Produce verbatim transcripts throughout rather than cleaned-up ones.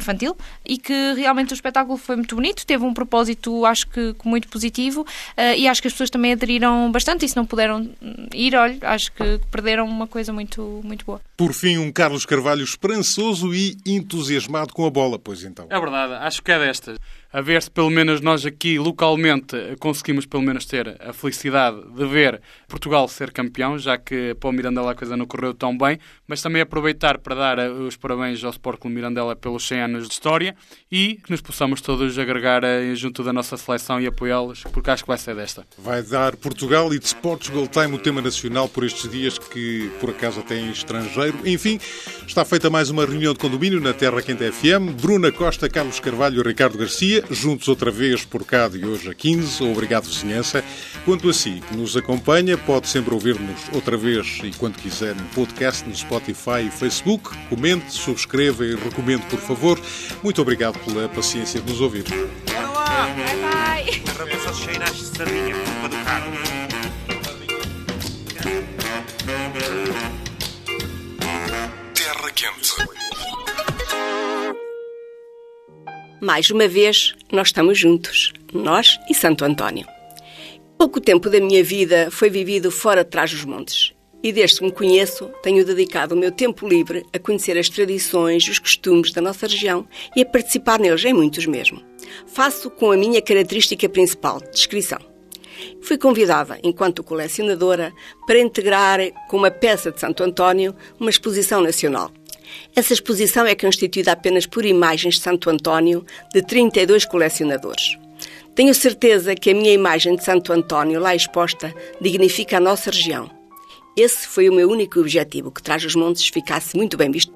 infantil e que realmente o espetáculo foi muito bonito, teve um propósito, acho que muito positivo, uh, e acho que as pessoas também aderiram bastante, e se não puderam ir, olha, acho que perderam uma coisa muito, muito boa. Por fim, um Carlos Carvalho esperançoso e entusiasmado com a bola, pois então. É verdade, acho que é destas. A ver se pelo menos nós aqui localmente conseguimos pelo menos ter a felicidade de ver Portugal ser campeão, já que para o Mirandela a coisa não correu tão bem, mas também aproveitar para dar os parabéns ao Sport Clube Mirandela pelos cem anos de história e que nos possamos todos agregar junto da nossa seleção e apoiá-los, porque acho que vai ser desta. Vai dar Portugal e de Portugal Time o tema nacional por estes dias que por acaso até em estrangeiro. Enfim, está feita mais uma reunião de condomínio na Terra Quente F M. Bruna Costa, Carlos Carvalho e Ricardo Garcia, juntos outra vez por cá de hoje a quinze. Obrigado, vizinhança. Quanto a si, que nos acompanha, pode sempre ouvir-nos outra vez e quando quiser no podcast, no Spotify e Facebook. Comente, subscreva e recomende, por favor. Muito obrigado pela paciência de nos ouvir. Bora lá! Bye, bye! Só cheiraste sardinha, culpa do Carlos. Terra Quente. Mais uma vez, nós estamos juntos, nós e Santo António. Pouco tempo da minha vida foi vivido fora de Trás-os-Montes. E desde que me conheço, tenho dedicado o meu tempo livre a conhecer as tradições e os costumes da nossa região e a participar neles, em muitos mesmo. Faço com a minha característica principal, descrição. Fui convidada, enquanto colecionadora, para integrar com uma peça de Santo António uma exposição nacional. Essa exposição é constituída apenas por imagens de Santo António de trinta e dois colecionadores. Tenho certeza que a minha imagem de Santo António lá exposta dignifica a nossa região. Esse foi o meu único objetivo, que Trás-os-Montes ficasse muito bem visto.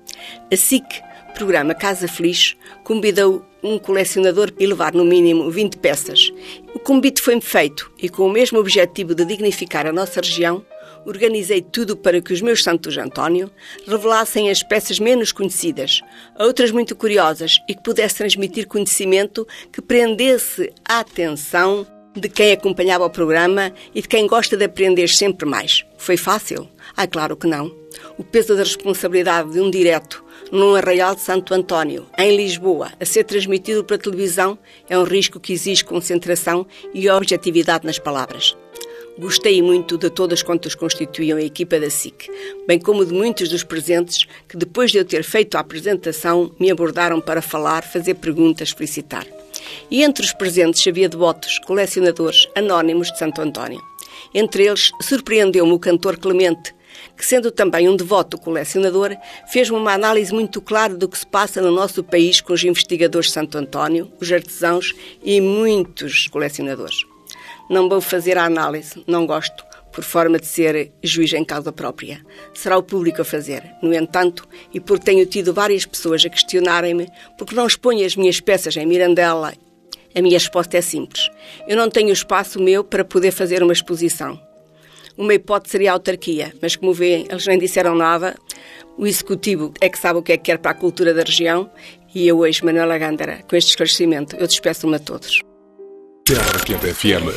A S I C, programa Casa Feliz, convidou um colecionador a levar no mínimo vinte peças. O convite foi-me feito e com o mesmo objetivo de dignificar a nossa região, organizei tudo para que os meus Santos António revelassem as peças menos conhecidas, outras muito curiosas e que pudesse transmitir conhecimento que prendesse a atenção de quem acompanhava o programa e de quem gosta de aprender sempre mais. Foi fácil? Ah, claro que não. O peso da responsabilidade de um direto num arraial de Santo António, em Lisboa, a ser transmitido pela televisão, é um risco que exige concentração e objetividade nas palavras. Gostei muito de todas quantas constituíam a equipa da S I C, bem como de muitos dos presentes que, depois de eu ter feito a apresentação, me abordaram para falar, fazer perguntas, felicitar. E entre os presentes havia devotos, colecionadores anónimos de Santo António. Entre eles, surpreendeu-me o cantor Clemente, que, sendo também um devoto colecionador, fez-me uma análise muito clara do que se passa no nosso país com os investigadores de Santo António, os artesãos e muitos colecionadores. Não vou fazer a análise, não gosto, por forma de ser juiz em causa própria. Será o público a fazer. No entanto, e porque tenho tido várias pessoas a questionarem-me porque não exponho as minhas peças em Mirandela, a minha resposta é simples. Eu não tenho espaço meu para poder fazer uma exposição. Uma hipótese seria a autarquia, mas como vêem, eles nem disseram nada. O executivo é que sabe o que é que quer para a cultura da região e eu hoje, Manuela Gândara, com este esclarecimento, eu despeço-me a todos. Terra Quente F M.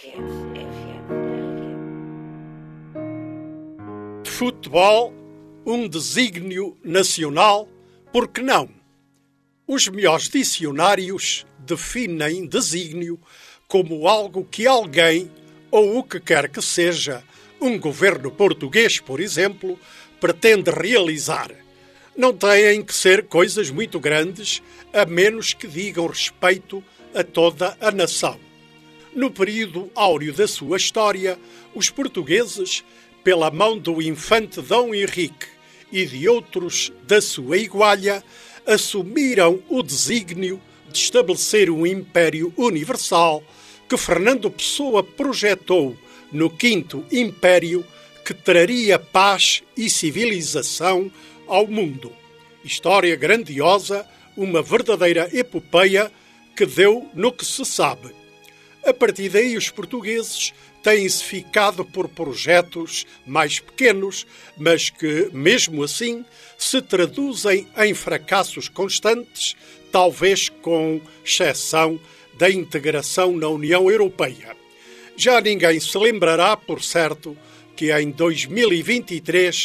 Futebol, um desígnio nacional, por que não? Os melhores dicionários definem desígnio como algo que alguém, ou o que quer que seja, um governo português, por exemplo, pretende realizar. Não têm que ser coisas muito grandes, a menos que digam respeito a toda a nação. No período áureo da sua história, os portugueses, pela mão do infante Dom Henrique e de outros da sua igualha, assumiram o desígnio de estabelecer um império universal que Fernando Pessoa projetou no Quinto Império, que traria paz e civilização ao mundo. História grandiosa, uma verdadeira epopeia que deu no que se sabe. A partir daí, os portugueses têm-se ficado por projetos mais pequenos, mas que, mesmo assim, se traduzem em fracassos constantes, talvez com exceção da integração na União Europeia. Já ninguém se lembrará, por certo, que em dois mil e vinte e três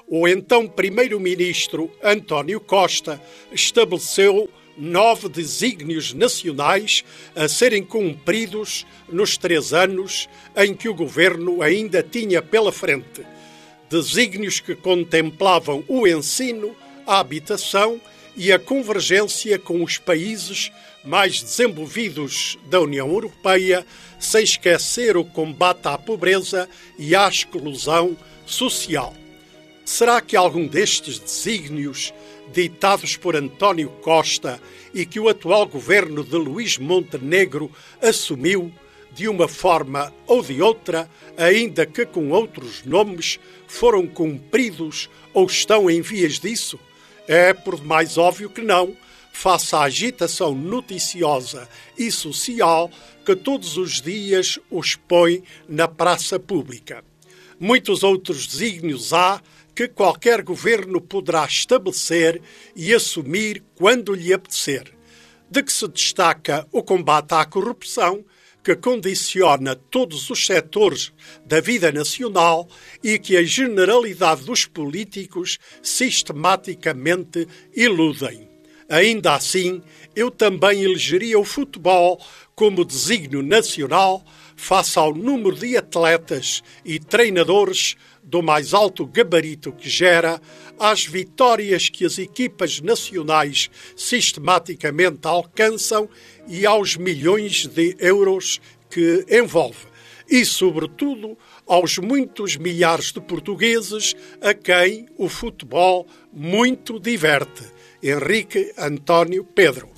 o então primeiro-ministro António Costa estabeleceu nove desígnios nacionais a serem cumpridos nos três anos em que o governo ainda tinha pela frente. Desígnios que contemplavam o ensino, a habitação e a convergência com os países mais desenvolvidos da União Europeia, sem esquecer o combate à pobreza e à exclusão social. Será que algum destes desígnios, ditados por António Costa e que o atual governo de Luís Montenegro assumiu, de uma forma ou de outra, ainda que com outros nomes, foram cumpridos ou estão em vias disso? É por demais óbvio que não, face à agitação noticiosa e social que todos os dias os põe na praça pública. Muitos outros desígnios há que qualquer governo poderá estabelecer e assumir quando lhe apetecer. De que se destaca o combate à corrupção, que condiciona todos os setores da vida nacional e que a generalidade dos políticos sistematicamente iludem. Ainda assim, eu também elegeria o futebol como desígnio nacional face ao número de atletas e treinadores do mais alto gabarito que gera, às vitórias que as equipas nacionais sistematicamente alcançam e aos milhões de euros que envolve. E, sobretudo, aos muitos milhares de portugueses a quem o futebol muito diverte. Henrique António Pedro.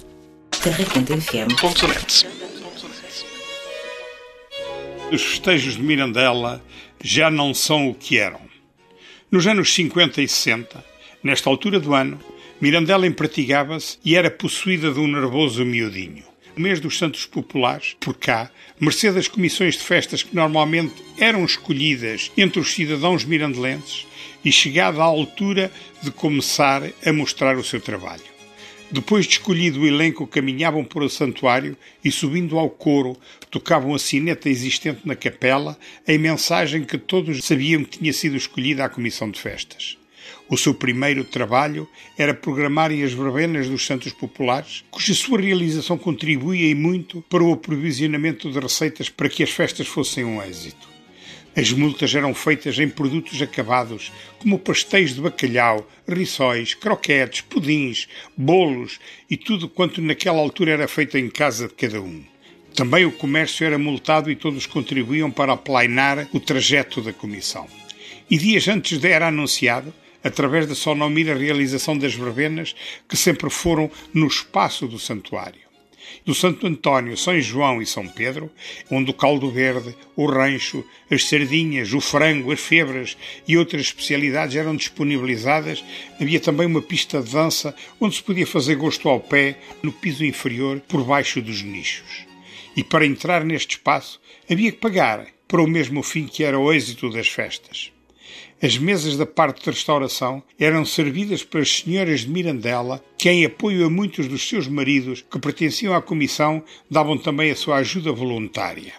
Os festejos de Mirandela já não são o que eram. Nos anos cinquenta e sessenta, nesta altura do ano, Mirandela empratigava-se e era possuída de um nervoso miudinho. No mês dos Santos Populares, por cá, mercê das comissões de festas que normalmente eram escolhidas entre os cidadãos mirandelenses e chegada à altura de começar a mostrar o seu trabalho. Depois de escolhido o elenco, caminhavam por o santuário e, subindo ao coro, tocavam a sineta existente na capela, em mensagem que todos sabiam que tinha sido escolhida a comissão de festas. O seu primeiro trabalho era programarem as verbenas dos Santos Populares, cuja sua realização contribuía e muito para o aprovisionamento de receitas para que as festas fossem um êxito. As multas eram feitas em produtos acabados, como pastéis de bacalhau, rissóis, croquetes, pudins, bolos e tudo quanto naquela altura era feito em casa de cada um. Também o comércio era multado e todos contribuíam para aplainar o trajeto da comissão. E dias antes era anunciado, através da sonomira realização das verbenas, que sempre foram no espaço do santuário. Do Santo António, São João e São Pedro, onde o caldo verde, o rancho, as sardinhas, o frango, as febras e outras especialidades eram disponibilizadas, havia também uma pista de dança onde se podia fazer gosto ao pé, no piso inferior, por baixo dos nichos. E para entrar neste espaço havia que pagar, para o mesmo fim que era o êxito das festas. As mesas da parte de restauração eram servidas pelas senhoras de Mirandela, que, em apoio a muitos dos seus maridos que pertenciam à comissão, davam também a sua ajuda voluntária.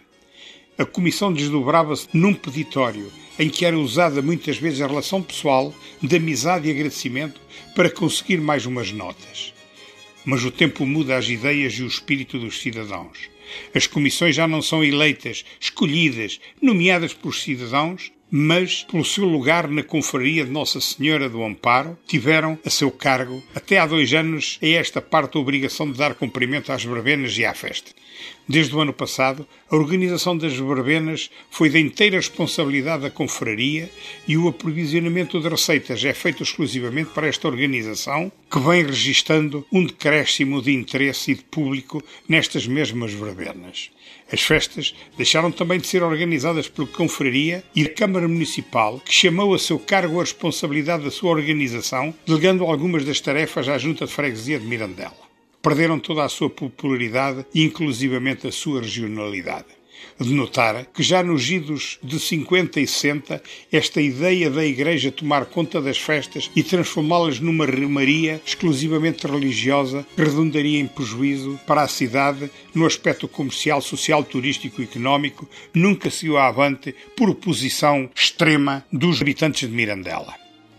A comissão desdobrava-se num peditório, em que era usada muitas vezes a relação pessoal, de amizade e agradecimento, para conseguir mais umas notas. Mas o tempo muda as ideias e o espírito dos cidadãos. As comissões já não são eleitas, escolhidas, nomeadas pelos cidadãos, mas, pelo seu lugar na confraria de Nossa Senhora do Amparo, tiveram a seu cargo, até há dois anos, a esta parte a obrigação de dar cumprimento às verbenas e à festa. Desde o ano passado, a organização das verbenas foi da inteira responsabilidade da confraria e o aprovisionamento de receitas é feito exclusivamente para esta organização, que vem registando um decréscimo de interesse e de público nestas mesmas verbenas. As festas deixaram também de ser organizadas pela confraria e a Câmara Municipal, que chamou a seu cargo a responsabilidade da sua organização, delegando algumas das tarefas à Junta de Freguesia de Mirandela. Perderam toda a sua popularidade e inclusivamente a sua regionalidade. De notar que já nos idos de cinquenta e sessenta, esta ideia da Igreja tomar conta das festas e transformá-las numa romaria exclusivamente religiosa redundaria em prejuízo para a cidade no aspecto comercial, social, turístico e económico, nunca seguiu avante por oposição extrema dos habitantes de Mirandela.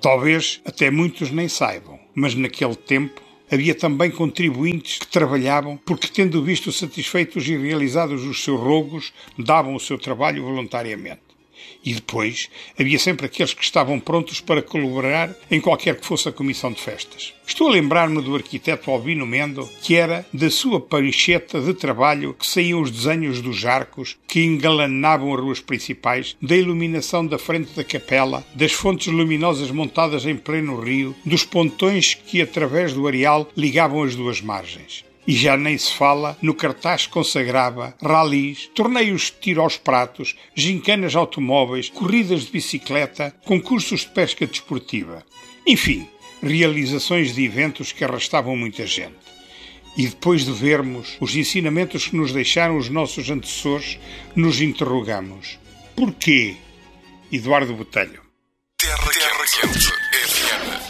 Talvez até muitos nem saibam, mas naquele tempo havia também contribuintes que trabalhavam porque, tendo visto satisfeitos e realizados os seus rogos, davam o seu trabalho voluntariamente. E depois havia sempre aqueles que estavam prontos para colaborar em qualquer que fosse a comissão de festas. Estou a lembrar-me do arquiteto Albino Mendo, que era da sua prancheta de trabalho que saíam os desenhos dos arcos que engalanavam as ruas principais, da iluminação da frente da capela, das fontes luminosas montadas em pleno rio, dos pontões que, através do areal, ligavam as duas margens. E já nem se fala no cartaz que consagrava ralis, torneios de tiro aos pratos, gincanas automóveis, corridas de bicicleta, concursos de pesca desportiva. Enfim, realizações de eventos que arrastavam muita gente. E depois de vermos os ensinamentos que nos deixaram os nossos antecessores, nos interrogamos: porquê? Eduardo Botelho. Terra Quente F M.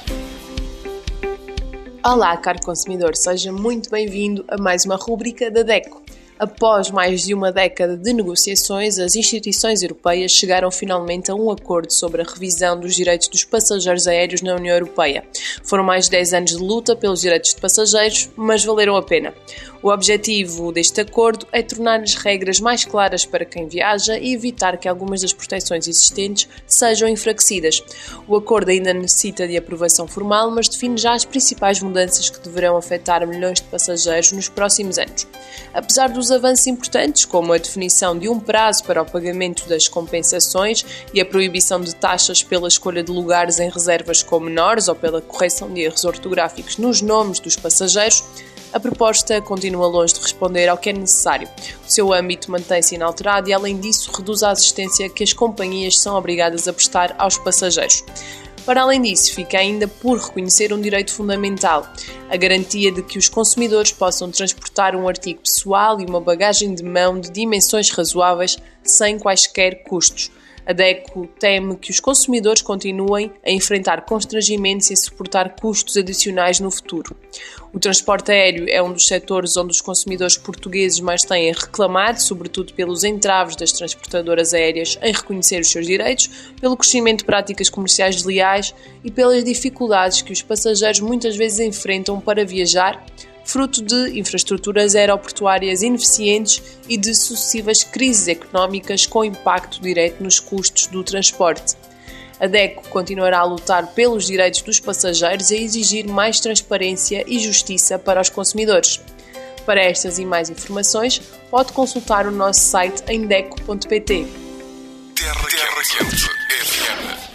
Olá, caro consumidor, seja muito bem-vindo a mais uma rúbrica da DECO. Após mais de uma década de negociações, as instituições europeias chegaram finalmente a um acordo sobre a revisão dos direitos dos passageiros aéreos na União Europeia. Foram mais de dez anos de luta pelos direitos de passageiros, mas valeram a pena. O objetivo deste acordo é tornar as regras mais claras para quem viaja e evitar que algumas das proteções existentes sejam enfraquecidas. O acordo ainda necessita de aprovação formal, mas define já as principais mudanças que deverão afetar milhões de passageiros nos próximos anos. Apesar dos avanços importantes, como a definição de um prazo para o pagamento das compensações e a proibição de taxas pela escolha de lugares em reservas com menores ou pela correção de erros ortográficos nos nomes dos passageiros, a proposta continua longe de responder ao que é necessário. O seu âmbito mantém-se inalterado e, além disso, reduz a assistência que as companhias são obrigadas a prestar aos passageiros. Para além disso, fica ainda por reconhecer um direito fundamental, a garantia de que os consumidores possam transportar um artigo pessoal e uma bagagem de mão de dimensões razoáveis sem quaisquer custos. A DECO teme que os consumidores continuem a enfrentar constrangimentos e a suportar custos adicionais no futuro. O transporte aéreo é um dos setores onde os consumidores portugueses mais têm reclamado, sobretudo pelos entraves das transportadoras aéreas em reconhecer os seus direitos, pelo crescimento de práticas comerciais desleais e pelas dificuldades que os passageiros muitas vezes enfrentam para viajar, fruto de infraestruturas aeroportuárias ineficientes e de sucessivas crises económicas com impacto direto nos custos do transporte. A DECO continuará a lutar pelos direitos dos passageiros e a exigir mais transparência e justiça para os consumidores. Para estas e mais informações, pode consultar o nosso site em deco ponto pt. Terra Quente F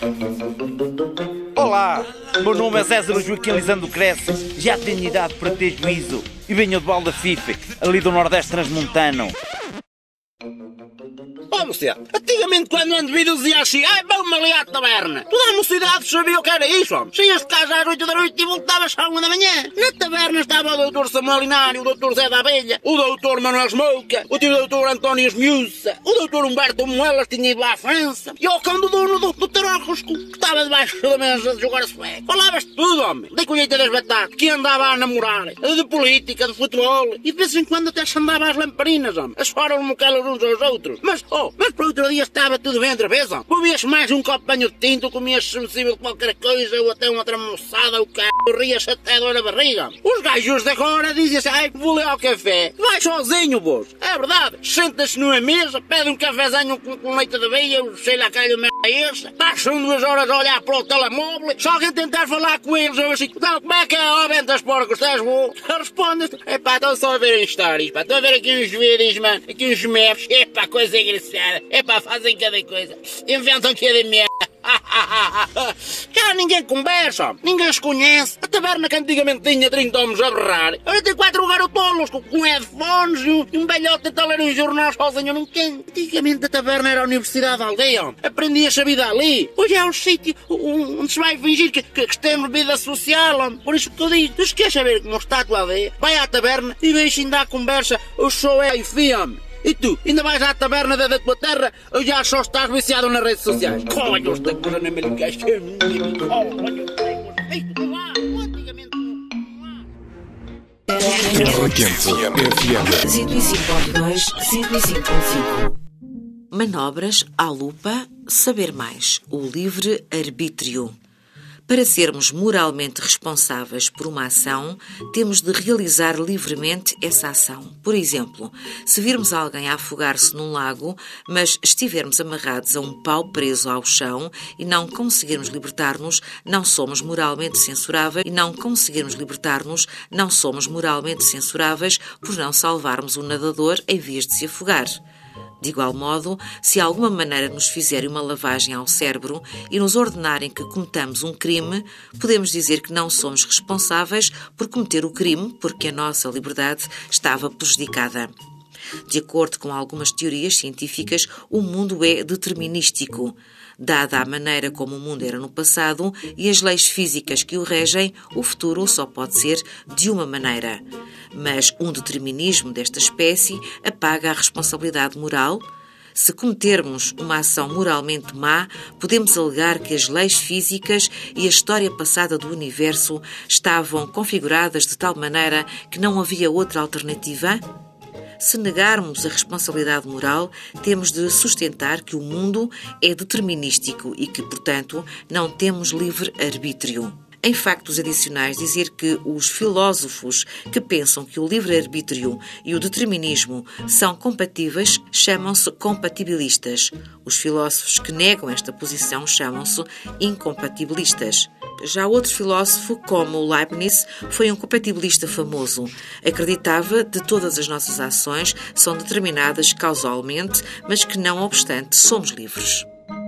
M. Olá, meu nome é César Joaquim Lisandro Cresce, já tenho idade para ter juízo e venho de Valda Fife, ali do Nordeste Transmontano. Ó, você, antigamente quando ando vida dizia assim: ai, vamos ali à taberna. Toda a mocidade sabia o que era isso, homem. Saías de casa às oito da noite e voltavas à uma da manhã. Na taberna estava o doutor Samuel Inário, o doutor Zé da Abelha, o doutor Manuel Smouca, o tio doutor António Esmiúça, o doutor Humberto Moelas tinha ido lá à França, e o cão do dono do, do Tarócosco, que estava debaixo da mesa de jogar a sueco. Falavas de tudo, homem. Da colheita das batatas, que andava a namorar, de política, de futebol, e de vez em quando até se andava às lamparinas, homem. As foram moquelas uns aos outros. Mas, oh, mas para outro dia estava tudo bem outra vez, ó. Bebias mais um copo de banho de tinto, comias sensível de qualquer coisa, ou até uma tramoçada, o c***, rias até dor na barriga. Os gajos de agora dizem assim: ai, vou ler ao café. Vai sozinho, vos. É verdade. Senta-se numa mesa, pede um cafezinho com, com leite de aveia, sei lá, calho merda é essa. Passam duas horas a olhar para o telemóvel. Se alguém tentar falar com eles, eu assim: então, como é que é, ó, ventas porcos, estás bom? Responde: é pá, estou só a ver histórias, pá, estou a ver aqui uns vídeos, mano, aqui uns memes, é pá, coisa engraçada. É pá, fazem cada coisa. Inventam cada merda. Já ninguém conversa, ninguém se conhece. A taberna que antigamente tinha trinta homens a berrar, agora tem quatro garotolos com, com headphones e um velhote a ler um jornal sozinho num canto. Antigamente a taberna era a universidade da aldeia. Aprendias a vida ali. Hoje é um sítio onde se vai fingir que, que, que tem vida social. Por isso que eu digo: tu se queres saber como está a tua aldeia, vai à taberna e deixa ainda a conversa. Eu sou é e fiam. E tu, ainda vais à taberna da, da tua terra ou já só estás viciado nas redes sociais? Olha, os tecos na minha caixa. Olha, Terra Quente F M. cento e cinco ponto dois, cento e cinco ponto cinco. Manobras à lupa, saber mais. O livre-arbítrio. Para sermos moralmente responsáveis por uma ação, temos de realizar livremente essa ação. Por exemplo, se virmos alguém a afogar-se num lago, mas estivermos amarrados a um pau preso ao chão e não conseguirmos libertar-nos, não somos moralmente censuráveis e não conseguirmos libertar-nos, não somos moralmente censuráveis por não salvarmos o nadador em vez de se afogar. De igual modo, se de alguma maneira nos fizerem uma lavagem ao cérebro e nos ordenarem que cometamos um crime, podemos dizer que não somos responsáveis por cometer o crime porque a nossa liberdade estava prejudicada. De acordo com algumas teorias científicas, o mundo é determinístico. Dada a maneira como o mundo era no passado e as leis físicas que o regem, o futuro só pode ser de uma maneira. Mas um determinismo desta espécie apaga a responsabilidade moral. Se cometermos uma ação moralmente má, podemos alegar que as leis físicas e a história passada do universo estavam configuradas de tal maneira que não havia outra alternativa? Se negarmos a responsabilidade moral, temos de sustentar que o mundo é determinístico e que, portanto, não temos livre-arbítrio. Em factos adicionais, dizer que os filósofos que pensam que o livre-arbítrio e o determinismo são compatíveis chamam-se compatibilistas. Os filósofos que negam esta posição chamam-se incompatibilistas. Já outro filósofo, como Leibniz, foi um compatibilista famoso. Acreditava que todas as nossas ações são determinadas causalmente, mas que, não obstante, somos livres.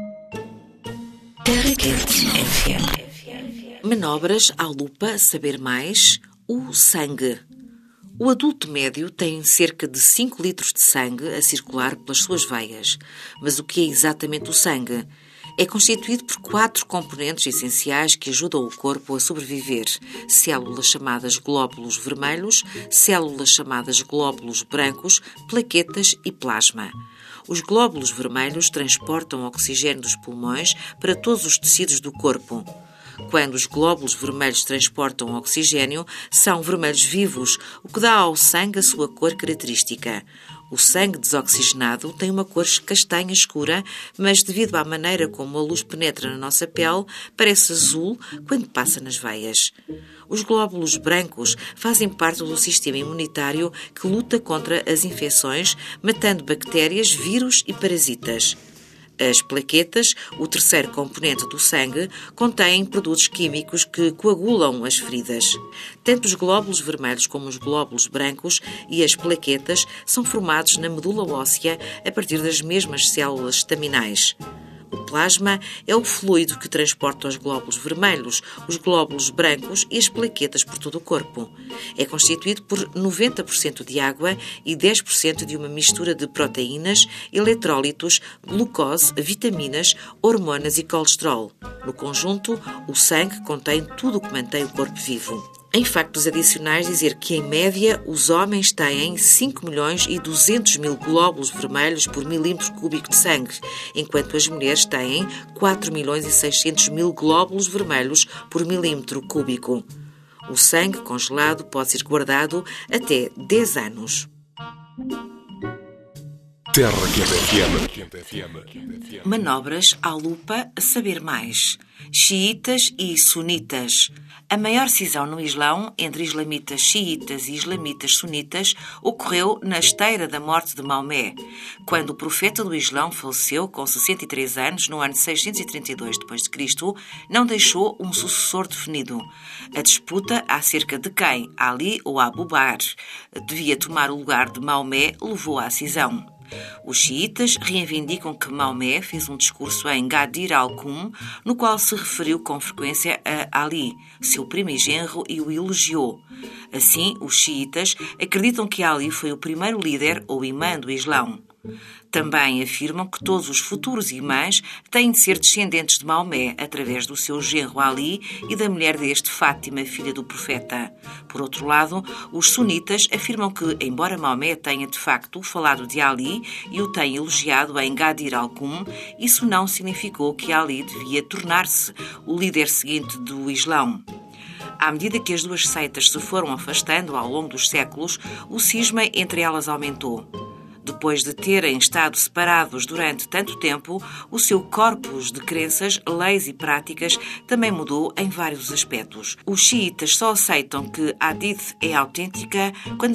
Terra Quente F M. Manobras à lupa, saber mais, o sangue. O adulto médio tem cerca de cinco litros de sangue a circular pelas suas veias. Mas o que é exatamente o sangue? É constituído por quatro componentes essenciais que ajudam o corpo a sobreviver. Células chamadas glóbulos vermelhos, células chamadas glóbulos brancos, plaquetas e plasma. Os glóbulos vermelhos transportam oxigênio dos pulmões para todos os tecidos do corpo. Quando os glóbulos vermelhos transportam oxigênio, são vermelhos vivos, o que dá ao sangue a sua cor característica. O sangue desoxigenado tem uma cor castanha escura, mas devido à maneira como a luz penetra na nossa pele, parece azul quando passa nas veias. Os glóbulos brancos fazem parte do sistema imunitário que luta contra as infecções, matando bactérias, vírus e parasitas. As plaquetas, o terceiro componente do sangue, contêm produtos químicos que coagulam as feridas. Tanto os glóbulos vermelhos como os glóbulos brancos e as plaquetas são formados na medula óssea a partir das mesmas células estaminais. O plasma é o fluido que transporta os glóbulos vermelhos, os glóbulos brancos e as plaquetas por todo o corpo. É constituído por noventa por cento de água e dez por cento de uma mistura de proteínas, eletrólitos, glucose, vitaminas, hormonas e colesterol. No conjunto, o sangue contém tudo o que mantém o corpo vivo. Em factos adicionais, dizer que, em média, os homens têm cinco milhões e duzentos mil glóbulos vermelhos por milímetro cúbico de sangue, enquanto as mulheres têm quatro milhões e seiscentos mil glóbulos vermelhos por milímetro cúbico. O sangue congelado pode ser guardado até dez anos. Terra Quente F M. Manobras à lupa, a saber mais. Xiitas e sunitas. A maior cisão no Islão entre islamitas xiitas e islamitas sunitas ocorreu na esteira da morte de Maomé, quando o profeta do Islão faleceu com sessenta e três anos no ano seiscentos e trinta e dois depois de Cristo, não deixou um sucessor definido. A disputa acerca de quem, Ali ou Abu Bakr, devia tomar o lugar de Maomé levou à cisão. Os xiitas reivindicam que Maomé fez um discurso em Ghadir al-Qum, no qual se referiu com frequência a Ali, seu primo-genro, e o elogiou. Assim, os xiitas acreditam que Ali foi o primeiro líder ou imã do Islão. Também afirmam que todos os futuros imãs têm de ser descendentes de Maomé através do seu genro Ali e da mulher deste, Fátima, filha do profeta. Por outro lado, os sunitas afirmam que, embora Maomé tenha de facto falado de Ali e o tenha elogiado em Ghadir al-Qum, isso não significou que Ali devia tornar-se o líder seguinte do Islão. À medida que as duas seitas se foram afastando ao longo dos séculos, o cisma entre elas aumentou. Depois de terem estado separados durante tanto tempo, o seu corpus de crenças, leis e práticas também mudou em vários aspectos. Os xiitas só aceitam que a hadith é autêntica quando